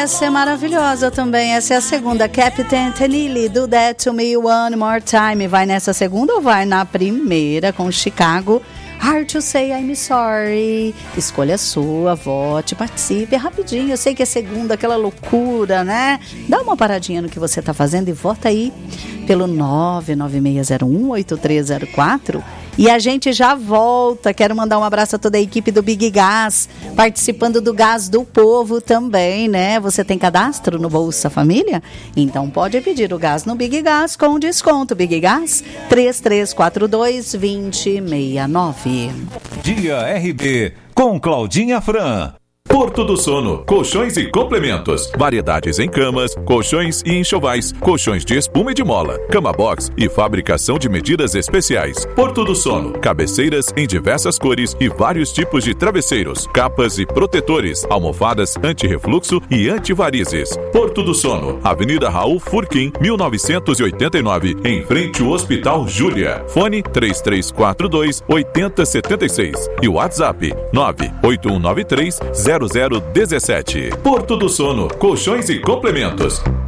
essa é maravilhosa também. Essa é a segunda. Captain Tenili, Do That To Me One More Time. Vai nessa segunda ou vai na primeira com Chicago? Hard to Say I'm Sorry. Escolha sua, vote, participe. É rapidinho, eu sei que é segunda, aquela loucura, né? Dá uma paradinha no que você tá fazendo e vota aí pelo 996018304. E a gente já volta. Quero mandar um abraço a toda a equipe do Big Gás, participando do Gás do Povo também, né? Você tem cadastro no Bolsa Família? Então pode pedir o gás no Big Gás com desconto. Big Gás 3342-2069. Dia RB com Claudinha Fran. Porto do Sono, colchões e complementos, variedades em camas, colchões e enxovais, colchões de espuma e de mola, cama box e fabricação de medidas especiais. Porto do Sono, cabeceiras em diversas cores e vários tipos de travesseiros, capas e protetores, almofadas anti-refluxo e anti-varizes. Porto do Sono, Avenida Raul Furquim, 1989, em frente ao Hospital Júlia. Fone 3342-8076 e WhatsApp 98193-0017. Porto do Sono, colchões e complementos.